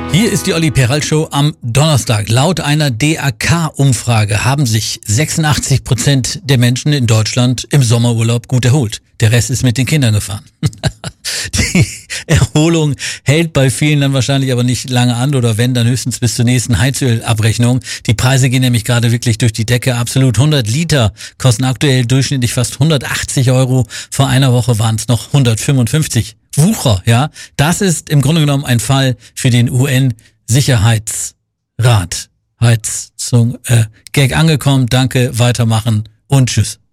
Hier ist die Olli Peral Show am Donnerstag. Laut einer DAK-Umfrage haben sich 86% der Menschen in Deutschland im Sommerurlaub gut erholt. Der Rest ist mit den Kindern gefahren. Die Erholung hält bei vielen dann wahrscheinlich aber nicht lange an oder wenn, dann höchstens bis zur nächsten Heizölabrechnung. Die Preise gehen nämlich gerade wirklich durch die Decke. Absolut 100 Liter kosten aktuell durchschnittlich fast 180 Euro. Vor einer Woche waren es noch 155. Wucher, ja. Das ist im Grunde genommen ein Fall für den UN-Sicherheitsrat. Gag angekommen, danke, weitermachen und tschüss.